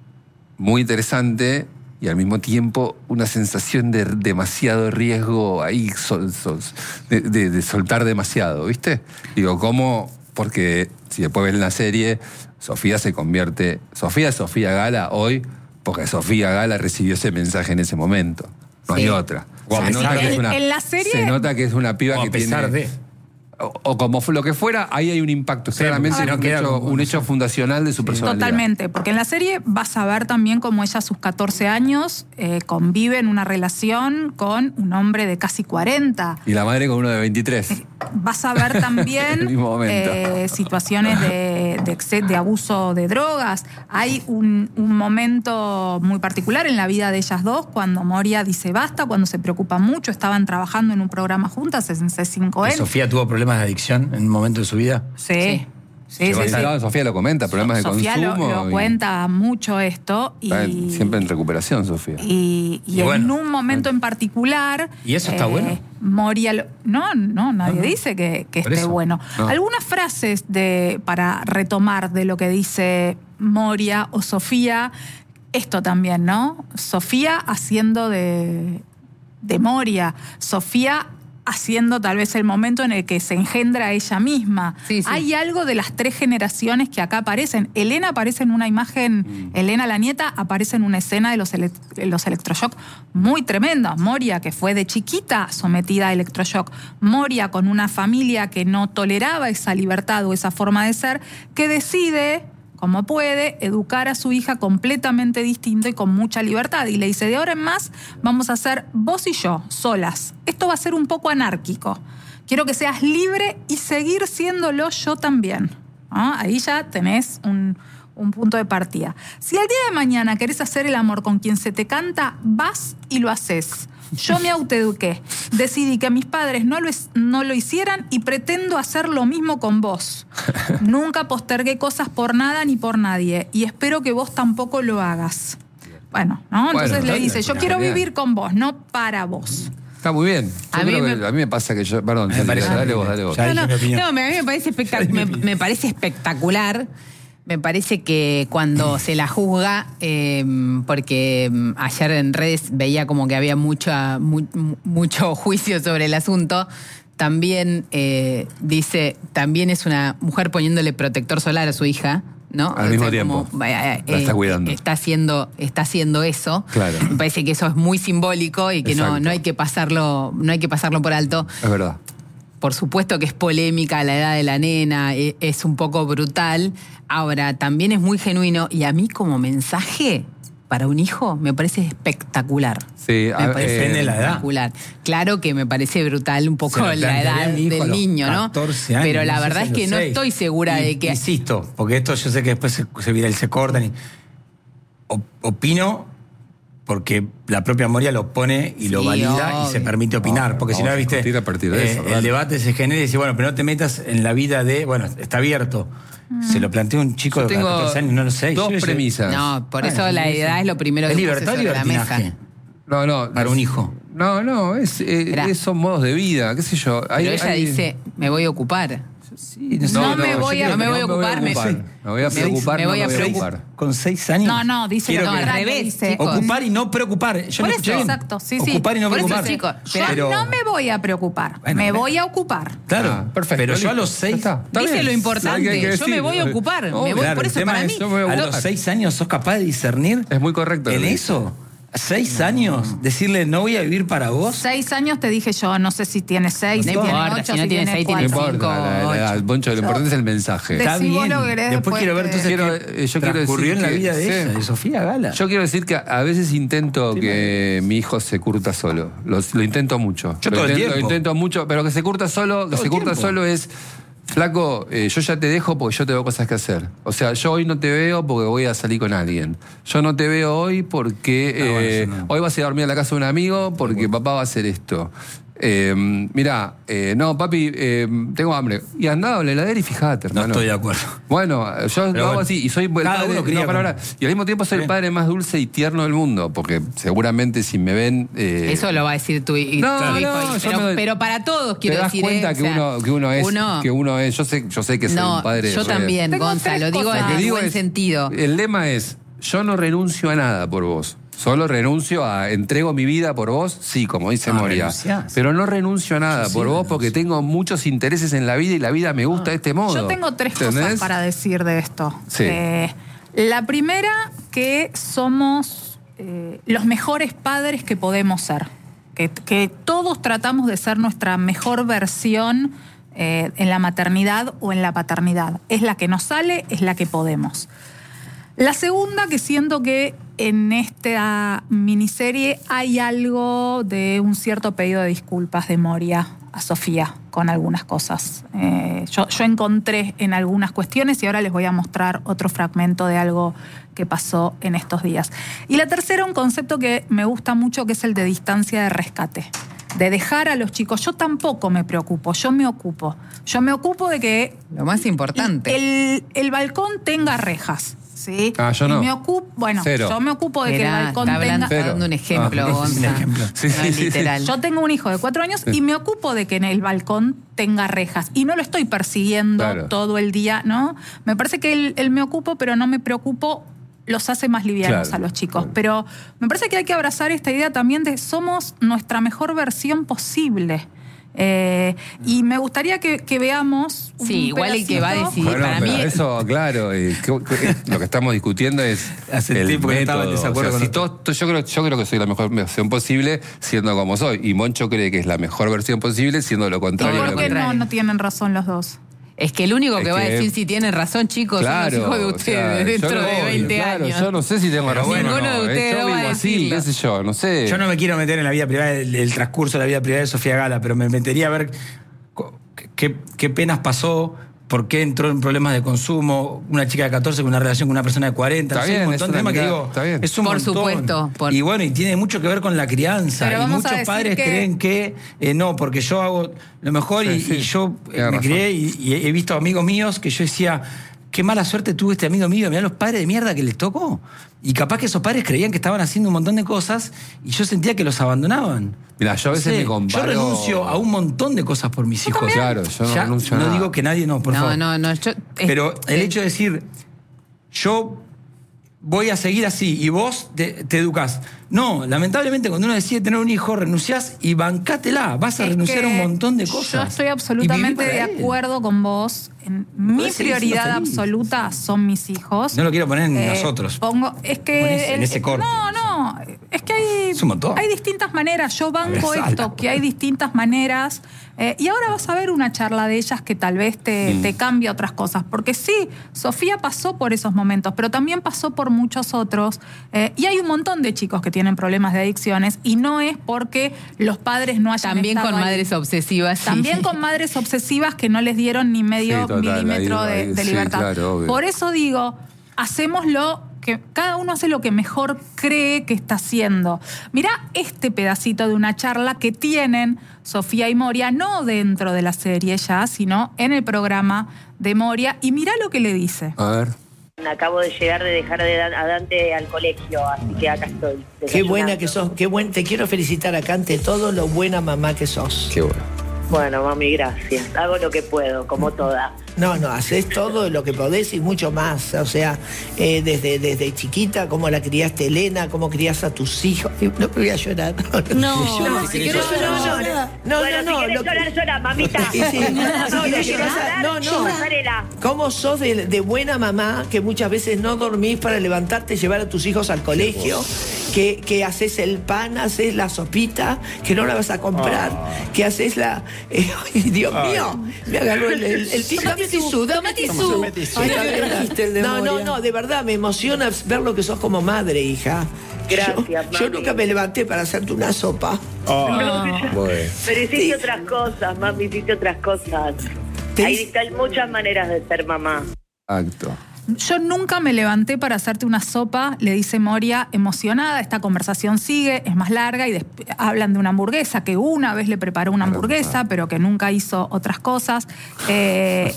Muy interesante y al mismo tiempo una sensación de demasiado riesgo ahí, sol- sol- de, de- de soltar demasiado, ¿viste? Digo, ¿cómo? Porque si después ven la serie, Sofía se convierte. Sofía es Sofía Gala hoy, porque Sofía Gala recibió ese mensaje en ese momento. No Sí. hay otra. O a Se pesar nota de- que es En- una- en la serie- Se nota que es una piba O a que pesar tiene. de. O, o como fue lo que fuera, ahí hay un impacto. Sí, Claramente porque si no un, queda hecho, como- un hecho fundacional de su personalidad. Totalmente, porque en la serie vas a ver también cómo ella a sus catorce años eh, convive en una relación con un hombre de casi cuarenta. Y la madre con uno de veintitrés. Vas a ver En también el mismo momento. eh, situaciones de, de, exce- de abuso de drogas. Hay un, un momento muy particular en la vida de ellas dos cuando Moria dice basta, cuando se preocupa mucho. Estaban trabajando en un programa juntas en C cinco N. Sofía tuvo problemas de adicción en un momento de su vida. Sí, Sí. sí, sí. sí. No, Sofía lo comenta, problemas de Sofía lo, consumo. lo y- cuenta mucho esto. Y, está en- siempre en recuperación, Sofía. Y, y Y en bueno. un momento en particular. ¿Y eso está bueno? Moria. lo- No, no, nadie No, no. dice que, que Por esté eso. bueno. No. Algunas frases de, para retomar de lo que dice Moria o Sofía. Esto también, ¿no? Sofía haciendo de, de Moria. Sofía haciendo tal vez el momento en el que se engendra ella misma. Sí, sí. Hay algo de las tres generaciones que acá aparecen. Elena aparece en una imagen, Elena la nieta aparece en una escena de los, elec- los electroshock muy tremendos. Moria, que fue de chiquita sometida a electroshock. Moria, con una familia que no toleraba esa libertad o esa forma de ser, que decide, como puede, educar a su hija completamente distinto y con mucha libertad. Y le dice, de ahora en más vamos a ser vos y yo, solas. Esto va a ser un poco anárquico. Quiero que seas libre y seguir siéndolo yo también. ¿Ah? Ahí ya tenés un, un punto de partida. Si al día de mañana querés hacer el amor con quien se te canta, vas y lo haces. Yo me autoeduqué. Decidí que mis padres no lo, es- no lo hicieran y pretendo hacer lo mismo con vos. Nunca postergué cosas por nada ni por nadie y espero que vos tampoco lo hagas. Bueno, ¿no? Entonces Bueno, le está dice, bien, yo está quiero bien. vivir con vos, no para vos. Está muy bien. Yo A mí creo que- me- a mí me pasa que yo. Perdón, Me Charlie, parece dale horrible. vos, dale vos. Ya No, dije no, mi opinión. no, me- a mí me parece, espectac- me, me parece espectacular. Me parece que cuando se la juzga, eh, porque mm, ayer en redes veía como que había mucha, mu- mu- mucho juicio sobre el asunto, también eh, dice, también es una mujer poniéndole protector solar a su hija, ¿no? Al mismo tiempo. como, eh, La está eh, cuidando. Está haciendo, está haciendo eso. Claro. Me parece que eso es muy simbólico y que no, Exacto. no hay que pasarlo, no hay que pasarlo por alto. Es verdad. Por supuesto que es polémica la edad de la nena, e- es un poco brutal. Ahora, también es muy genuino y a mí como mensaje para un hijo me parece espectacular. Sí, Me a- parece eh, Depende de la edad. espectacular. Claro que me parece brutal un poco Se lo la plantearía edad a mi hijo a del los niño, ¿no? catorce años, Pero la no sé verdad si es a que los no seis. estoy segura Y- de que... Insisto, porque esto yo sé que después se, se viral, se cortan y. o- Opino porque la propia Moria lo pone y lo Sí, valida obvio. y se permite opinar. No, Porque si no, vamos a viste, discutir a partir de eh, eso, el dale. debate se genera y dice, bueno, pero no te metas en la vida de. Bueno, está abierto. Se lo plantea un chico Yo de tengo catorce años, no lo sé. dos Yo- yo- premisas. No, por Bueno, eso la sí, sí. edad es lo primero ¿Es que puse libertad o sobre la libertinaje? mesa. No, no. Para un hijo. No, no, es, eh, Esperá. es- son modos de vida, qué sé yo. Hay- Pero ella hay- dice, me voy a ocupar. Sí, sé. No me voy yo a- creo no me que voy a ocupar, me- ocupar. Me voy a me- preocupar, me no voy a me voy a preocupar. ocupar. Con seis años. No, no, dice Quiero lo No, que- al contrario, revés, dice. chicos. Ocupar y no preocupar. Yo Por no eso, escuché bien. Exacto, sí, sí. Ocupar y no Por eso, preocupar. chicos, Yo Pero- no me voy a preocupar, Bueno, me pero- voy a ocupar. Claro, Ah, perfecto, pero yo a listo. los seis. Ya está. Está Dice bien. lo importante, Hay que yo me decir. voy a ocupar, me voy- Claro, por el eso tema para es, mí- Yo me voy a a ocupar. los seis años sos capaz de discernir Es muy correcto lo en que eso. ¿Seis años? Decirle, no voy a vivir para vos. Seis años te dije yo, no sé si tiene seis, No si tiene importa, ocho, si no si tiene tiene seis, tiene No cuatro. importa, la- la- la- Poncho, lo importante es el mensaje. De- Está Decí vos bien. lo que querés, Después después quiero ver te- entonces Quiero- qué eh, yo quiero transcurrió decir en la que- vida de sí. ella, de Sofía Gala. Yo quiero decir que a veces intento que mi hijo se curta solo. Lo, lo intento mucho. Yo lo todo el intento, tiempo. Lo intento mucho, pero que se curta solo, que Todo se el curta tiempo. solo es. Flaco, eh, yo ya te dejo porque yo tengo cosas que hacer. O sea, yo hoy no te veo porque voy a salir con alguien. Yo no te veo hoy porque Ah, bueno, eh, eso no. hoy vas a ir a dormir a la casa de un amigo porque papá va a hacer esto. Eh, mirá, eh, no, papi, eh, tengo hambre. Y andá a la heladera y fijate, No hermano. estoy de acuerdo. Bueno, yo lo hago bueno, así y soy el cada padre, uno cría no, para como- ahora. Y al mismo tiempo soy el Bien. padre más dulce y tierno del mundo, porque seguramente si me ven... eh, Eso lo va a decir tu, hi- No, tu no, hijo. yo pero, me doy- pero para todos, te quiero das decir. cuenta ¿eh? que, O sea, uno, que uno es uno- que uno es yo sé yo sé que soy no, un padre yo soy- también, Tengo Gonza, tres lo digo cosas. Lo que en digo buen es, sentido. el lema es yo no renuncio a nada por vos. Solo renuncio a, entrego mi vida por vos, sí, como dice Ah, Moria. renunciás. Pero no renuncio a nada Yo sí por vos renuncio. porque tengo muchos intereses en la vida y la vida me gusta de este modo. Yo tengo tres cosas ¿Entendés? para decir de esto. Sí. Eh, la primera, que somos eh, los mejores padres que podemos ser. Que, que todos tratamos de ser nuestra mejor versión eh, en la maternidad o en la paternidad. Es la que nos sale, es la que podemos. La segunda, que siento que en esta miniserie hay algo de un cierto pedido de disculpas de Moria a Sofía con algunas cosas. Eh, yo, yo encontré en algunas cuestiones y ahora les voy a mostrar otro fragmento de algo que pasó en estos días. Y la tercera, un concepto que me gusta mucho, que es el de distancia de rescate. De dejar a los chicos. Yo tampoco me preocupo, yo me ocupo. Yo me ocupo de que Lo más importante. el, el balcón tenga rejas. ¿Sí? Ah, yo no. Y me ocupo, bueno, Cero. yo me ocupo de que el Mirá, balcón está hablando, tenga. está dando un ejemplo, Ah, Gonza. un ejemplo. Sí, No sí, es sí, literal. Yo tengo un hijo de cuatro años y me ocupo de que en el balcón tenga rejas. Y no lo estoy persiguiendo Claro. todo el día, ¿no? Me parece que el, el me ocupo, pero no me preocupo, los hace más livianos Claro, a los chicos. claro. Pero me parece que hay que abrazar esta idea también de somos nuestra mejor versión posible. Eh, y me gustaría que, que veamos. un Sí, igual el que va a pedacito. decidir. Bueno, para pero mí- eso, claro, eh, que- que- lo que estamos discutiendo es Hace el tiempo que no estaba en método. desacuerdo O sea, con si todo- todo- yo, creo, yo creo que soy la mejor versión posible siendo como soy. Y Moncho cree que es la mejor versión posible siendo lo ¿Y contrario. a por lo qué que- no, no tienen razón los dos? Es que el único Es que va a que- decir si tienen razón, chicos, Claro, son los hijos de o ustedes sea, dentro yo no- de veinte claro, años. Yo no sé si tengo Pero razón bueno, o ninguno no. de eh. ustedes Yo va a vivo así, decirlo. qué sé yo, no sé. Yo no me quiero meter en la vida privada, el, el transcurso de la vida privada de Sofía Gala, pero me metería a ver co- qué, qué penas pasó, por qué entró en problemas de consumo, una chica de catorce con una relación con una persona de cuarenta. Está no sé, bien, un es montón de una temas que mirada, digo, está bien. es un Por montón. supuesto, por- Y bueno, y tiene mucho que ver con la crianza. Pero Y vamos a muchos decir padres que- creen que eh, no, porque yo hago lo mejor Sí, y, sí, y yo eh, tiene me razón. crié y, y he visto amigos míos que yo decía, qué mala suerte tuvo este amigo mío, mirá los padres de mierda que les tocó. Y capaz que esos padres creían que estaban haciendo un montón de cosas y yo sentía que los abandonaban. Mirá, yo a veces No sé, me comparo. Yo renuncio a un montón de cosas por mis hijos. Claro, yo no Ya renuncio a no nada. digo que nadie no, por no, favor. no, no. Yo, Pero es- el hecho de decir, yo voy a seguir así y vos te, te educás. No, lamentablemente cuando uno decide tener un hijo, renunciás y bancátela. Vas a Es renunciar que a un montón de cosas. Yo estoy Y absolutamente vivir de para él. acuerdo con vos. En- mi Podés seguir siendo prioridad feliz. absoluta son mis hijos. No lo quiero poner en Eh, nosotros. Pongo, es que Como en ese- en ese corte. No, no, es que hay, Es un montón. hay distintas maneras. Yo banco Abrazala. esto, que hay distintas maneras. Eh, y ahora vas a ver una charla de ellas que tal vez te, Mm. te cambie otras cosas. Porque sí, Sofía pasó por esos momentos, pero también pasó por muchos otros. Eh, y hay un montón de chicos que tienen problemas de adicciones y no es porque los padres no hayan también estado con ahí. madres obsesivas. sí. También con madres obsesivas que no les dieron ni medio Sí, total, milímetro ahí- de, ahí- de sí, libertad. claro, obvio. Por eso digo, hacemos lo que cada uno hace lo que mejor cree que está haciendo. Mirá este pedacito de una charla que tienen Sofía y Moria, no dentro de la serie ya, sino en el programa de Moria, y mirá lo que le dice. A ver. Acabo de llegar de dejar de Dan- a Dante al colegio, así que acá estoy. Qué buena desayunando. que sos, qué buen, te quiero felicitar acá ante todo lo buena mamá que sos. Qué bueno. Bueno, mami, gracias. Hago lo que puedo, como toda. No, no, haces todo lo que podés y mucho más. O sea, eh, desde, desde chiquita, cómo la criaste Elena, cómo criás a tus hijos. Eh, No me voy a llorar. No, no, si querés llorar, No, bueno, no, no. si querés lo que- llorar, llora, mamita. Y sí, No, si no, querés si querés llorar, no, llorar, no. pasarela. ¿Cómo sos de, de buena mamá que muchas veces no dormís para levantarte y llevar a tus hijos al colegio? que, que haces el pan, haces la sopita, que no la vas a comprar, Ah. que haces la... eh, ay, Dios mío, me agarró el, el, el tisú. Dame tisú, dame tisú. Ay, Ya le trajiste el de No, no, Moria. no, de verdad, me emociona ver lo que sos como madre, hija. Gracias, Yo, yo mami. nunca me levanté para hacerte una sopa. Bueno. Pero hiciste otras cosas, mami, hiciste otras cosas. Te Ahí hice- están muchas maneras de ser mamá. Acto. Yo nunca me levanté para hacerte una sopa, le dice Moria emocionada. Esta conversación sigue, es más larga y desp- hablan de una hamburguesa, que una vez le preparó una hamburguesa, pero que nunca hizo otras cosas. Eh,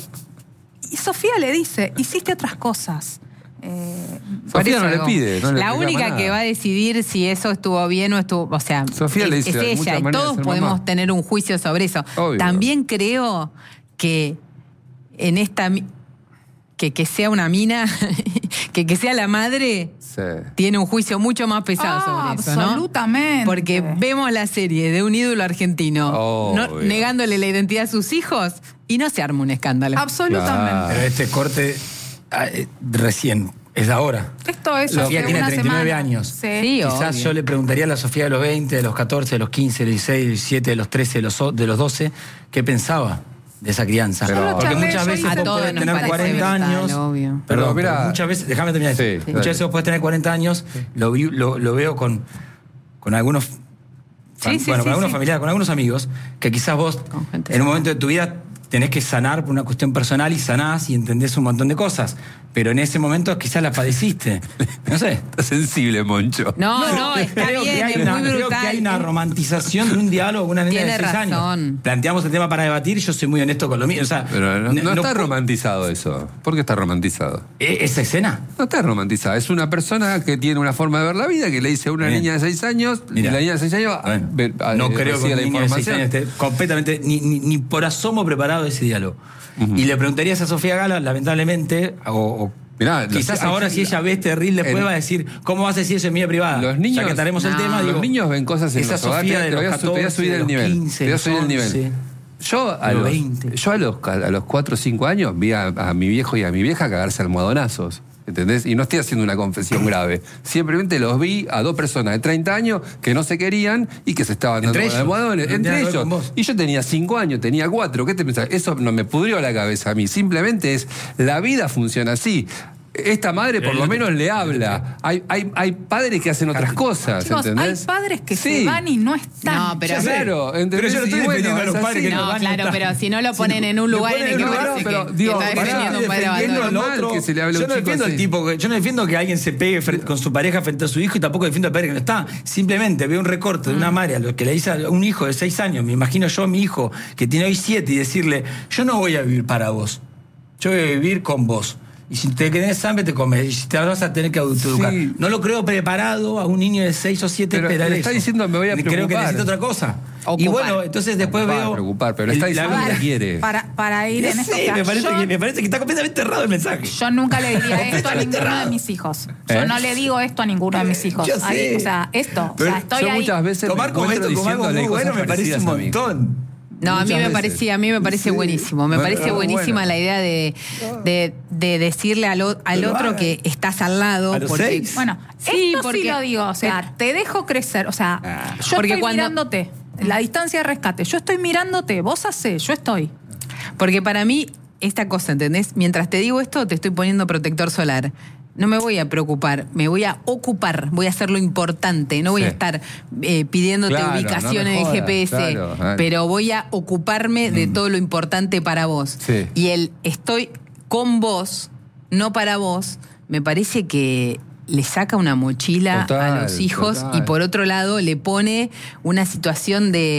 y Sofía le dice, hiciste otras cosas. Eh, Por Sofía eso no le digo, pide, no le la reclama única nada. que va a decidir si eso estuvo bien o estuvo, o sea, Sofía es, le dice, es hay muchas ella y maneras de todos ser podemos mamá. tener un juicio sobre eso. Obvio. También creo que en esta mi- que, que sea una mina, que, que sea la madre, Sí. tiene un juicio mucho más pesado Ah, sobre eso, ¿no? absolutamente. Porque vemos la serie de un ídolo argentino no- Obvio. negándole la identidad a sus hijos y no se arma un escándalo. Absolutamente. Claro. Pero este corte ah, eh, recién, es de ahora. Esto es Sofía hace tiene una treinta y nueve semana. años. Sí. Sí, Quizás obvio. yo le preguntaría a la Sofía de los veinte, de los catorce, de los quince, de los dieciséis, de los diecisiete, de los trece, de los, o- de los doce, qué pensaba de esa crianza. Yo lo Porque charlé, muchas yo veces hice vos todo, podés nos tener parece cuarenta brutal, años. obvio. Perdón, Pero pero mirá- muchas veces, déjame terminar esto. Sí, Muchas dale. veces vos podés tener cuarenta años, lo, vi- lo, lo veo con, con algunos, Sí, sí, bueno, sí, con algunos sí. familiares, con algunos amigos, que quizás vos Con gente en un sana. momento de tu vida tenés que sanar por una cuestión personal y sanás y entendés un montón de cosas. Pero en ese momento quizás la padeciste. No sé. Está sensible, Moncho. No, no, está Creo bien, que hay es una, muy creo brutal. que hay una romantización de un diálogo con una niña Tiene de seis razón. años. Planteamos el tema para debatir y yo soy muy honesto con lo mío. O sea, Pero no, no está puedo- romantizado eso. ¿Por qué está romantizado? ¿E- ¿Esa escena? No está romantizada. Es una persona que tiene una forma de ver la vida que le dice a una Bien. niña de seis años, Mira. y la niña de seis años Bueno, ve- a- no eh, creo que recibe un la niño de seis información. años esté completamente, ni, ni, ni por asomo preparado de ese diálogo. Y le preguntarías a Sofía Gala, lamentablemente, o, o Mirá, quizás los- ahora hay- si ella ve este reel después el- va a decir, ¿cómo vas a decir eso en mi vida privada? Los niños- Ya que trataremos el No. tema, Los digo, niños ven cosas en esa los hogares. Sofía Te de voy los a su- te voy a catorce, subir de el los nivel. quince, Te voy a los subir el nivel. once. Yo a de los los, veinte. yo a los, a los cuatro o cinco años vi a, a mi viejo y a mi vieja cagarse almohadonazos. ¿Entendés? Y no estoy haciendo una confesión grave. Simplemente los vi a dos personas de treinta años que no se querían y que se estaban dando Entre con ellos. almohadones. No Entre tenía que ver ellos. con vos. Y yo tenía cinco años, tenía cuatro. ¿Qué te pensás? Eso no me pudrió la cabeza a mí. Simplemente es, la vida funciona así. Esta madre por lo menos le habla. Hay, hay, hay padres que hacen otras cosas, Chicos, hay ¿entendés? padres que Sí. se van y no están. No, pero- Ya sé, claro, ¿entendés? Pero yo no estoy Y bueno, defendiendo a los es padres así. que No, van y claro, están. pero si no lo ponen en un Lo lugar ponen en el que un lugar, parece pero, que, digo, que está pará, defendiendo un padre defendiendo abandonado. al normal otro. que se le hable a Yo un no chico defiendo al así. tipo, que- yo no defiendo que alguien se pegue frente- con su pareja frente a su hijo y tampoco defiendo al padre que no está. Simplemente veo un recorte de una madre a lo que le dice a un hijo de seis años, me imagino yo a mi hijo que tiene hoy siete y decirle, yo no voy a vivir para vos, yo voy a vivir con vos. Y si te querés hambre, te comes. Y si te vas a tener que autoeducar. Sí. No lo creo preparado a un niño de seis o siete Pero esperar le eso. está diciendo, me voy a Creo que preocupar. necesita otra cosa. Y Ocupar. bueno, entonces después Preocupar, veo... preocupar, pero le está el- la diciendo vida- que quiere. Para, para ir en No esto. sé, o sea, me, parece yo, que, me parece que está completamente errado el mensaje. yo nunca le diría esto a Completamente ninguno de errado. mis hijos. Yo ¿Eh? no le digo esto a ninguno de mis hijos. Yo sé. Ahí, o sea, esto. Pero o sea, estoy Yo ahí. muchas veces Tomar me como encuentro esto como algo diciéndole muy bueno cosas me parece un parecidas a mí. montón. No, a mí Muchas me veces. parece, a mí me parece buenísimo. Me Bueno, parece bueno. buenísima la idea de, de, de decirle al, o- al Pero otro hagan. que estás al lado. A los porque, seis. Bueno, Sí, esto porque- sí lo digo. O sea, te dejo crecer. O sea, yo Porque estoy cuando- mirándote. La distancia de rescate. Yo estoy mirándote. Vos hacés, yo estoy. Porque para mí, esta cosa, ¿entendés? Mientras te digo esto, te estoy poniendo protector solar. No me voy a preocupar, me voy a ocupar, voy a hacer lo importante, no voy Sí. a estar eh, pidiéndote Claro, ubicaciones no me de jodas, G P S, claro, claro. pero voy a ocuparme de todo lo importante para vos. Sí. Y el estoy con vos, no para vos, me parece que le saca una mochila Total, a los hijos total. y por otro lado le pone una situación de